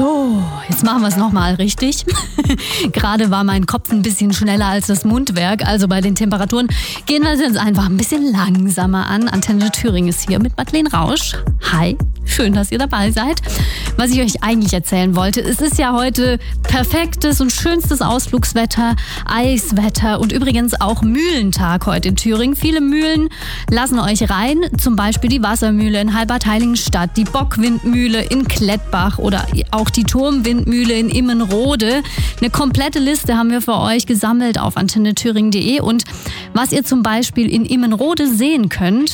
So, jetzt machen wir es nochmal richtig. Gerade war mein Kopf ein bisschen schneller als das Mundwerk. Also bei den Temperaturen gehen wir es jetzt einfach ein bisschen langsamer an. Antenne Thüringen ist hier mit Madeleine Rausch. Hi, schön, dass ihr dabei seid. Was ich euch eigentlich erzählen wollte, es ist ja heute perfektes und schönstes Ausflugswetter, Eiswetter und übrigens auch Mühlentag heute in Thüringen. Viele Mühlen lassen euch rein, zum Beispiel die Wassermühle in Halbertheiligenstadt, die Bockwindmühle in Klettbach oder auch die Turmwindmühle in Immenrode. Eine komplette Liste haben wir für euch gesammelt auf antennethüringen.de und was ihr zum Beispiel in Immenrode sehen könnt,